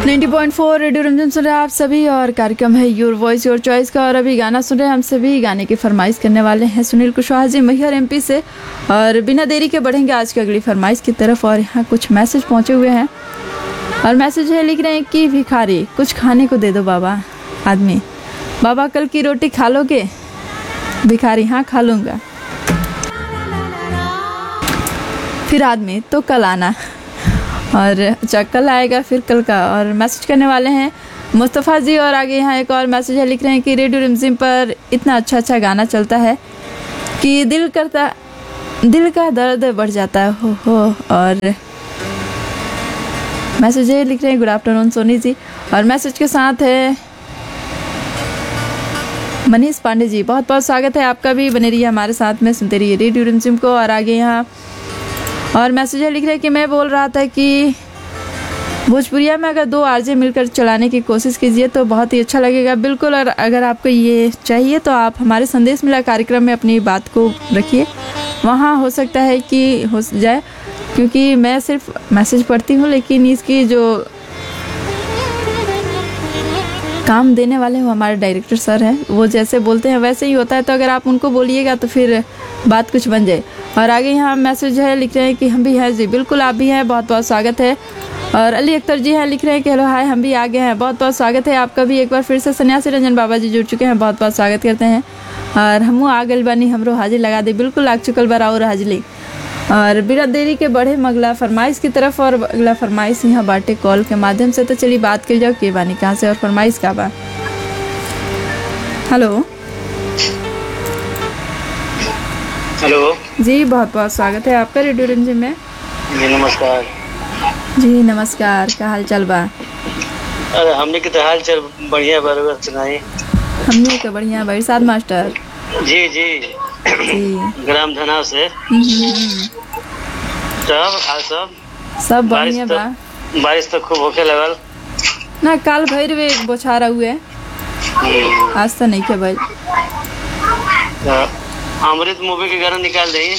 90.4 radio Ranjan सुन रहे हैं आप सभी और कार्यक्रम है योर वॉइस योर चॉइस का। और अभी गाना सुन रहे हैं हम सभी। गाने की फरमाइश करने वाले हैं सुनील कुशवाहा जी मैहर एमपी से। और बिना देरी के बढ़ेंगे आज की अगली फरमाइश की तरफ। और यहाँ कुछ मैसेज पहुँचे हुए हैं और मैसेज है लिख रहे हैं कि भिखारी कुछ खाने को दे दो बाबा। आदमी बाबा कल की रोटी खा लोगे? भिखारी हाँ खा लूँगा। फिर आदमी तो कल आना। और अच्छा कल आएगा फिर कल का। और मैसेज करने वाले हैं मुस्तफ़ा जी। और आगे यहाँ एक और मैसेज है लिख रहे हैं कि रेडियो रिमझिम पर इतना अच्छा गाना चलता है कि दिल का दर्द बढ़ जाता है हो। और मैसेज है लिख रहे हैं गुड आफ्टरनून सोनी जी। और मैसेज के साथ है मनीष पांडे जी। बहुत बहुत स्वागत है आपका भी। बने रहिए हमारे साथ में, सुनते रहिए रेडियो रिमझिम को। और आगे यहाँ और मैसेज है लिख रहे हैं कि मैं बोल रहा था कि भोजपुरिया में अगर 2 आरजे मिलकर चलाने की कोशिश कीजिए तो बहुत ही अच्छा लगेगा। बिल्कुल। और अगर आपको ये चाहिए तो आप हमारे संदेश मिला कार्यक्रम में अपनी बात को रखिए, वहाँ हो सकता है कि हो जाए। क्योंकि मैं सिर्फ मैसेज पढ़ती हूँ, लेकिन इसकी जो काम देने वाले वो हमारे डायरेक्टर सर हैं, वो जैसे बोलते हैं वैसे ही होता है। तो अगर आप उनको बोलिएगा तो फिर बात कुछ बन जाए। और आगे यहाँ मैसेज है लिख रहे हैं कि हम भी हैं जी। बिल्कुल आप भी हैं, बहुत बहुत स्वागत है। और अली अख्तर जी हैं लिख रहे हैं कि हेलो हाय हम भी आ गए हैं। बहुत बहुत स्वागत है आपका भी। एक बार फिर से सन्यासी रंजन बाबा जी जुड़ चुके हैं, बहुत बहुत स्वागत करते हैं। और हमू आ गल बानी हमरो हाजिर लगा दे। बिल्कुल आग चुकल बार और हाजिरी। और बिना देरी के बढ़े अगला फरमाइश की तरफ। और अगला फरमाइश यहाँ बाटे कॉल के माध्यम से। तो चलिए बात कर जाओ के बानी कहाँ से और फरमाइश का बा। हेलो हेलो जी, बहुत बहुत स्वागत है आपका रेडियो रिमझिम में। जी नमस्कार। जी नमस्कार, क्या हाल चाल बा? अरे हमने के तो हाल चाल बढ़िया बराबर सुनाई। हमने तो बढ़िया बा। इरशाद मास्टर जी जी जी ग्राम धनाव से सब बढ़िया बा। बारिश तो खूब होके लगल ना, काल भैर वे बोछारा हुए, आज तो नहीं के भाई। अमृत मूवी के गाना निकाल दे।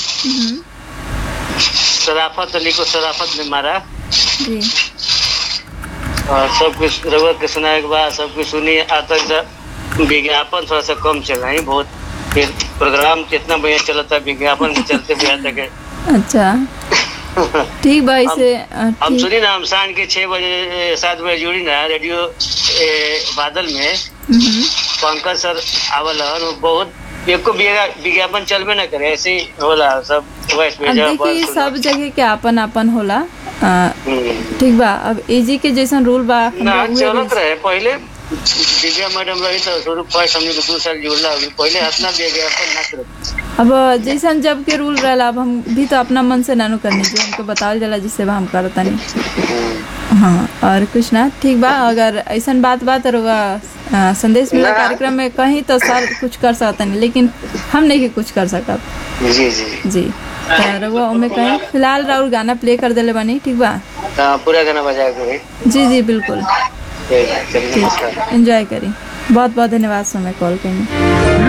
शराफत अली को शराफत ने मारा जी। और सब कुछ रगत के सुनाए के बाद सब कुछ सुनी। आज तक विज्ञापन थोड़ा सा कम चला है बहुत। फिर प्रोग्राम कितना बढ़िया चला था, विज्ञापन के चलते भी तक। अच्छा ठीक भाई से हम सुनी ना, हम शाम के 6 बजे 7 बजे जुड़ी ना रेडियो बादल में पंकज सर आवल। बहुत एको विज्ञापन चलबे ना करे, ऐसे ही होला सब वॉइस में। देखिए सब जगह के आपन आपन होला। ठीक बा। अब एजी के जैसन रूल बा ना चलत रहे। पहले दिव्या मैडम रही तो शुरू फर्स्ट हमने 2 साल जुड़ला होगी। पहले अपना विज्ञापन ना करे। अब जैसन जब के रूल रहला, अब हम भी तो अपना मन से नानू करने जो हमको बतावल जाला जिससे हम करता नहीं। हाँ और कुछ ना। ठीक बा। अगर ऐसन बात और संदेश मिला कार्यक्रम में कहीं तो सर कुछ कर सकता नहीं, लेकिन हम नहीं कुछ कर सकत। जी जी जी तो वो में कहीं फिलहाल राहुल गाना प्ले कर देले बानी। ठीक बा। पूरा गाना बजा के जी जी बिल्कुल एंजॉय करी। बहुत बहुत धन्यवाद समय कॉल करने।